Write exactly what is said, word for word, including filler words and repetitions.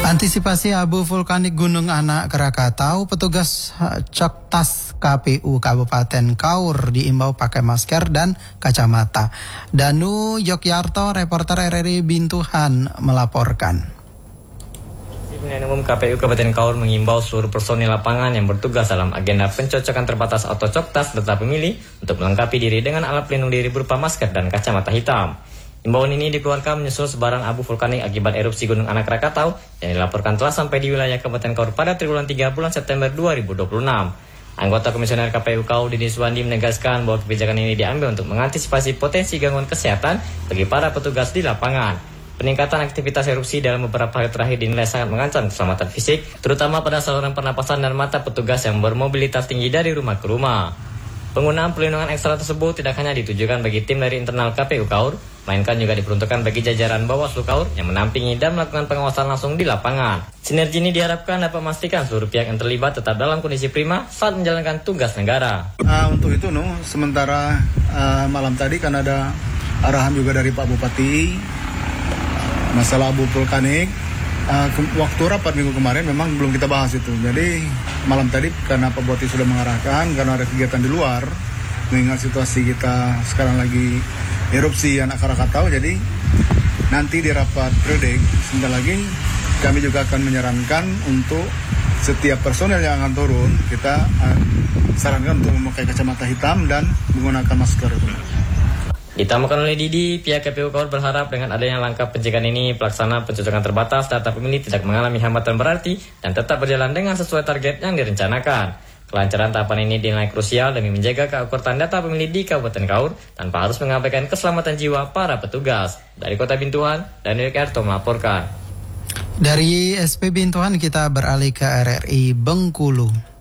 Antisipasi abu vulkanik Gunung Anak Krakatau, petugas Coktas K P U Kabupaten Kaur diimbau pakai masker dan kacamata. Danu Yogyarto, reporter R R I Bintuhan melaporkan. Pemilihan Umum K P U Kabupaten Kaur mengimbau seluruh personil lapangan yang bertugas dalam agenda pencocokan terbatas atau Coktas data pemilih untuk melengkapi diri dengan alat pelindung diri berupa masker dan kacamata hitam. Imbauan ini dikeluarkan menyusul sebaran abu vulkanik akibat erupsi Gunung Anak Krakatau yang dilaporkan telah sampai di wilayah Kabupaten Kaur pada triwulan tiga bulan September dua ribu dua puluh enam. Anggota Komisioner K P U Kaur Didi Suwandi menegaskan bahwa kebijakan ini diambil untuk mengantisipasi potensi gangguan kesehatan bagi para petugas di lapangan. Peningkatan aktivitas erupsi dalam beberapa hari terakhir dinilai sangat mengancam keselamatan fisik, terutama pada saluran pernapasan dan mata petugas yang bermobilitas tinggi dari rumah ke rumah. Penggunaan perlindungan ekstra tersebut tidak hanya ditujukan bagi tim dari internal K P U Kaur, melainkan juga diperuntukkan bagi jajaran Bawaslu Kaur yang menampingi dan melakukan pengawasan langsung di lapangan. Sinergi ini diharapkan dapat memastikan seluruh pihak yang terlibat tetap dalam kondisi prima saat menjalankan tugas negara. Uh, untuk itu, no, sementara uh, malam tadi kan ada arahan juga dari Pak Bupati masalah abu vulkanik. Uh, ke- waktu rapat minggu kemarin memang belum kita bahas itu. Jadi malam tadi karena Pak Bupati sudah mengarahkan, karena ada kegiatan di luar, mengingat situasi kita sekarang lagi erupsi Anak Krakatau, jadi nanti di rapat predek sebentar lagi kami juga akan menyarankan untuk setiap personel yang akan turun, kita uh, sarankan untuk memakai kacamata hitam dan menggunakan masker. Ditambahkan oleh Didi, pihak K P U Kaur berharap dengan adanya langkah pencegahan ini, pelaksanaan pencocokan terbatas data pemilih tidak mengalami hambatan berarti dan tetap berjalan dengan sesuai target yang direncanakan. Kelancaran tahapan ini dinilai krusial demi menjaga keakuratan data pemilih di Kabupaten Kaur tanpa harus mengabaikan keselamatan jiwa para petugas. Dari Kota Bintuhan, Daniel Yogyarto melaporkan. Dari S P Bintuhan kita beralih ke R R I Bengkulu.